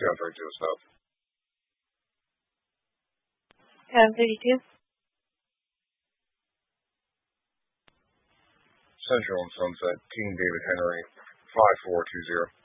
South. 32. Central and Sunset, King David Henry, 5420.